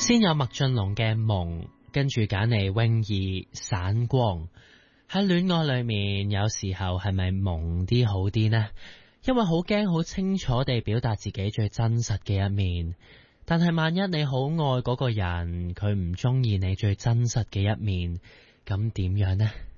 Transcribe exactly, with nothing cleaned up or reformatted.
先有麥浚龍嘅夢，跟住揀嚟泳兒散光。喺戀愛裏面，有時候係咪朦啲好啲呢？因為好驚好清楚地表達自己最真實嘅一面，但係萬一你好愛嗰個人，佢唔中意你最真實嘅一面，咁點樣呢？